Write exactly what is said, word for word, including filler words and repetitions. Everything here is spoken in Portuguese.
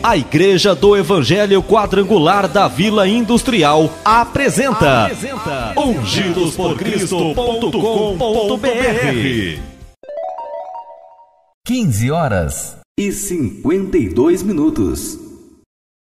A Igreja do Evangelho Quadrangular da Vila Industrial apresenta, apresenta ungidos por cristo ponto com ponto br. quinze horas e cinquenta e dois minutos.